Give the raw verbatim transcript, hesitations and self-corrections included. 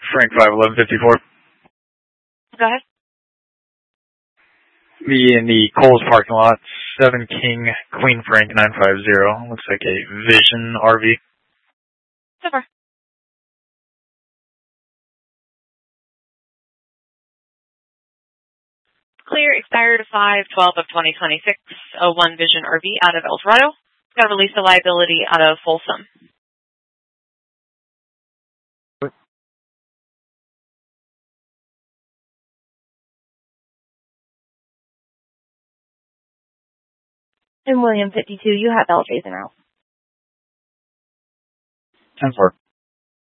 Frank five eleven fifty-four. Go ahead. Be in the Kohl's parking lot, seven King Queen Frank nine five zero. Looks like a Vision R V. Super. Clear, expired five twelve of twenty twenty-six, oh one Vision R V out of El Dorado. Got to release the liability out of Folsom. And William fifty-two, you have L J's en route. ten four.